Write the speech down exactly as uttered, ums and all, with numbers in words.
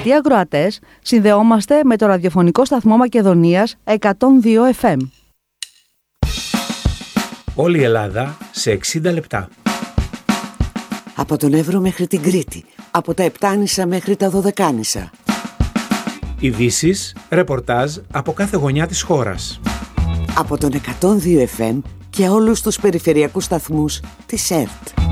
Αγαπητοί ακροατές, συνδεόμαστε με το ραδιοφωνικό σταθμό Μακεδονίας εκατόν δύο εφ εμ. Όλη η Ελλάδα σε εξήντα λεπτά. Από τον Εύρο μέχρι την Κρήτη, από τα Επτάνησα μέχρι τα Δωδεκάνησα. Ειδήσεις, ρεπορτάζ από κάθε γωνιά της χώρας. Από τον εκατόν δύο εφ εμ και όλους τους περιφερειακούς σταθμούς της ΕΡΤ.